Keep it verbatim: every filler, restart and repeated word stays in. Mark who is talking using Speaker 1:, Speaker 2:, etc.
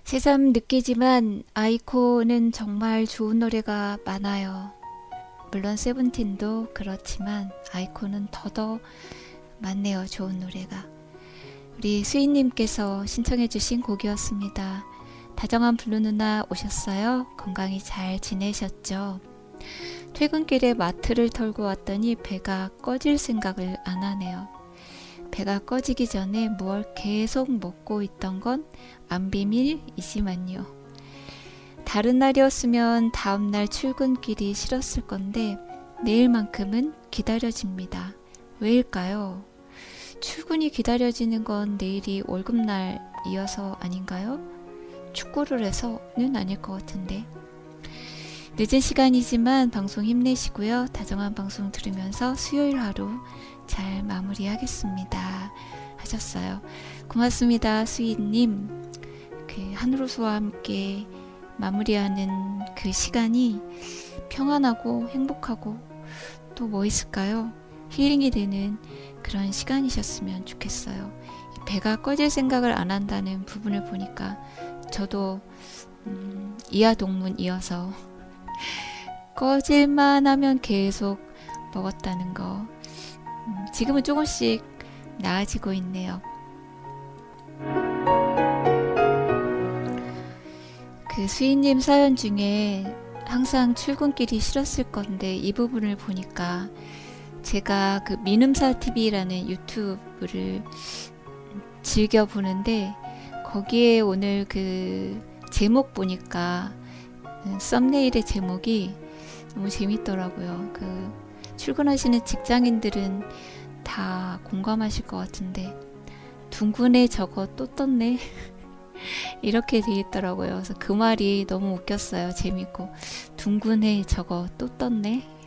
Speaker 1: 새삼 느끼지만 아이코는 정말 좋은 노래가 많아요. 물론 세븐틴도 그렇지만 아이코는 더더 많네요. 좋은 노래가. 우리 수인님께서 신청해주신 곡이었습니다. 다정한 블루 누나 오셨어요? 건강히 잘 지내셨죠? 퇴근길에 마트를 털고 왔더니 배가 꺼질 생각을 안 하네요. 배가 꺼지기 전에 무얼 계속 먹고 있던 건 안 비밀이지만요. 다른 날이었으면 다음날 출근길이 싫었을 건데 내일만큼은 기다려집니다. 왜일까요? 출근이 기다려지는 건 내일이 월급날이어서 아닌가요? 축구를 해서는 아닐 것 같은데. 늦은 시간이지만 방송 힘내시고요. 다정한 방송 들으면서 수요일 하루 잘 마무리하겠습니다. 하셨어요. 고맙습니다. 수인님. 그 한우로수와 함께 마무리하는 그 시간이 평안하고 행복하고 또 뭐 있을까요? 힐링이 되는 그런 시간이셨으면 좋겠어요. 배가 꺼질 생각을 안 한다는 부분을 보니까 저도 음, 이하동문이어서 꺼질만 하면 계속 먹었다는 거. 음, 지금은 조금씩 나아지고 있네요. 그 수인님 사연 중에 항상 출근길이 싫었을 건데 이 부분을 보니까 제가 그 민음사티비라는 유튜브를 즐겨 보는데 거기에 오늘 그 제목 보니까 썸네일의 제목이 너무 재밌더라고요. 그 출근하시는 직장인들은 다 공감하실 것 같은데 둥근에 저거 또 떴네 이렇게 돼 있더라고요. 그래서 그 말이 너무 웃겼어요. 재밌고 둥근에 저거 또 떴네